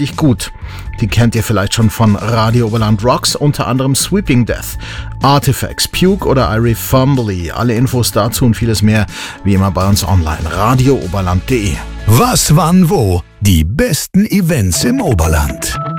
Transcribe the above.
richtig gut. Die kennt ihr vielleicht schon von Radio Oberland Rocks, unter anderem Sweeping Death, Artifacts, Puke oder Irie Fumbly. Alle Infos dazu und vieles mehr wie immer bei uns online. radiooberland.de. Was, wann, wo? Die besten Events im Oberland.